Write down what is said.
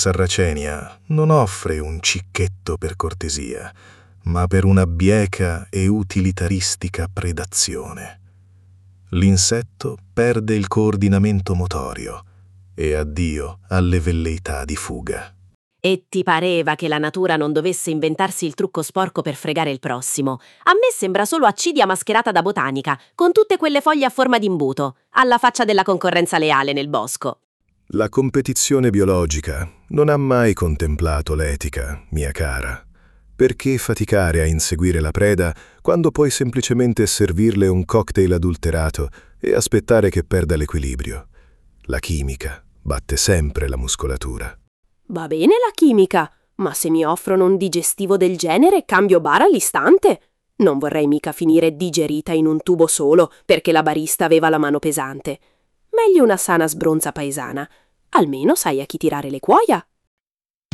Sarracenia non offre un cicchetto per cortesia, ma per una bieca e utilitaristica predazione. L'insetto perde il coordinamento motorio e addio alle velleità di fuga. E ti pareva che la natura non dovesse inventarsi il trucco sporco per fregare il prossimo? A me sembra solo accidia mascherata da botanica, con tutte quelle foglie a forma di imbuto, alla faccia della concorrenza leale nel bosco. La competizione biologica non ha mai contemplato l'etica, mia cara. Perché faticare a inseguire la preda quando puoi semplicemente servirle un cocktail adulterato e aspettare che perda l'equilibrio? La chimica batte sempre la muscolatura. Va bene la chimica, ma se mi offrono un digestivo del genere cambio bar all'istante. Non vorrei mica finire digerita in un tubo solo perché la barista aveva la mano pesante. Meglio una sana sbronza paesana. Almeno sai a chi tirare le cuoia.